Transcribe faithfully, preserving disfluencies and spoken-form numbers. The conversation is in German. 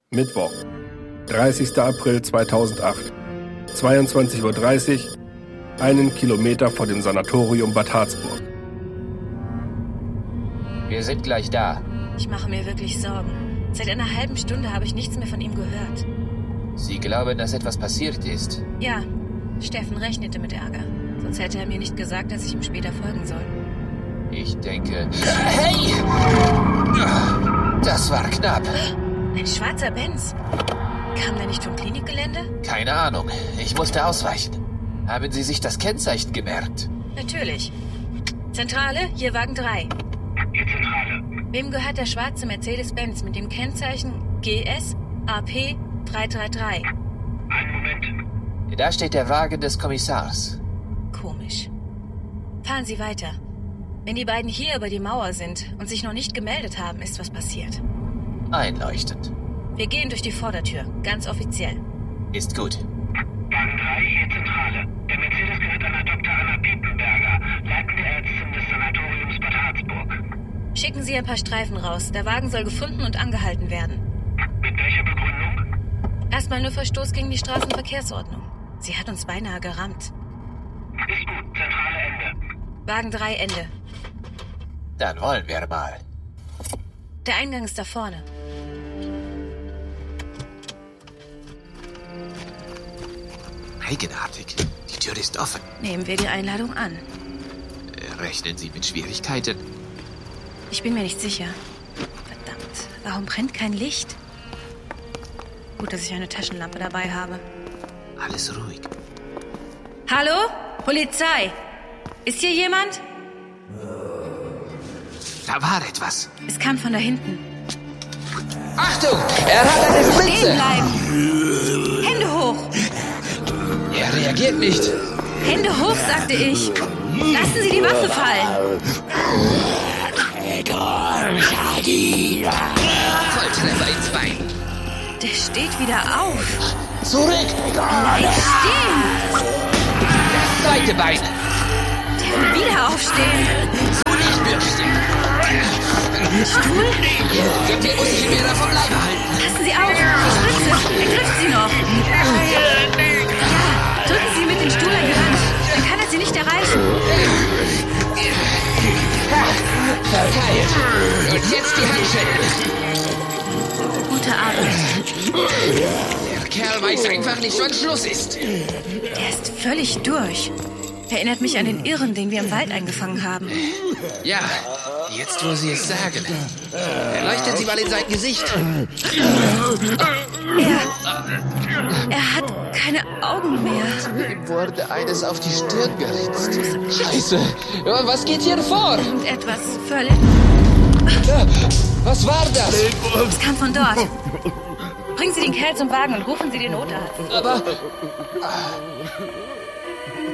Mittwoch, dreißigster April zweitausendacht, zweiundzwanzig Uhr dreißig, einen Kilometer vor dem Sanatorium Bad Harzburg. Wir sind gleich da. Ich mache mir wirklich Sorgen. Seit einer halben Stunde habe ich nichts mehr von ihm gehört. Sie glauben, dass etwas passiert ist? Ja, Steffen rechnete mit Ärger. Sonst hätte er mir nicht gesagt, dass ich ihm später folgen soll. Ich denke... Hey! Das war knapp. Ein schwarzer Benz. Kam der nicht vom Klinikgelände? Keine Ahnung. Ich musste ausweichen. Haben Sie sich das Kennzeichen gemerkt? Natürlich. Zentrale, hier Wagen drei. Hier Zentrale. Wem gehört der schwarze Mercedes-Benz mit dem Kennzeichen G S A P drei drei drei? Einen Moment. Da steht der Wagen des Kommissars. Komisch. Fahren Sie weiter. Wenn die beiden hier über die Mauer sind und sich noch nicht gemeldet haben, ist was passiert. Einleuchtend. Wir gehen durch die Vordertür, ganz offiziell. Ist gut. Wagen drei, hier Zentrale. Der Mercedes gehört einer Doktor Anna Piepenberger, leitende Ärztin des Sanatoriums Bad Harzburg. Schicken Sie ein paar Streifen raus. Der Wagen soll gefunden und angehalten werden. Mit welcher Begründung? Erstmal nur Verstoß gegen die Straßenverkehrsordnung. Sie hat uns beinahe gerammt. Ist gut, Zentrale Ende. Wagen drei Ende. Dann wollen wir mal. Der Eingang ist da vorne. Eigenartig. Die Tür ist offen. Nehmen wir die Einladung an. Rechnen Sie mit Schwierigkeiten? Ich bin mir nicht sicher. Verdammt, warum brennt kein Licht? Gut, dass ich eine Taschenlampe dabei habe. Alles ruhig. Hallo? Polizei! Ist hier jemand? Da war etwas. Es kam von da hinten. Achtung! Er hat eine Stehen Spritze! bleiben! Hände hoch! Er reagiert nicht. Hände hoch, sagte ich! Lassen Sie die Waffe fallen! Volltreffer ins Bein. Der steht wieder auf! Zurück! Bleib stehen! Das zweite Bein. Der will wieder aufstehen! So nicht Bürschchen. Stuhl? Der muss sich mehr davon Leib halten. Passen Sie auf! Die Spritze! Er trifft Sie noch! Ja, drücken Sie mit dem Stuhl an die Wand. Dann kann er Sie nicht erreichen. Verteilt. Und jetzt die Handschellen. Gute Arbeit. Der Kerl weiß einfach nicht, wann Schluss ist. Der ist völlig durch. Erinnert mich an den Irren, den wir im Wald eingefangen haben. Ja, jetzt wo Sie es sagen. Erleuchten Sie mal in sein Gesicht. Er... Er hat keine Augen mehr. Ihm wurde eines auf die Stirn geritzt. Scheiße, was geht hier vor? Etwas völlig... Was war das? Es kam von dort. Bringen Sie den Kerl zum Wagen und rufen Sie den Notarzt. Aber...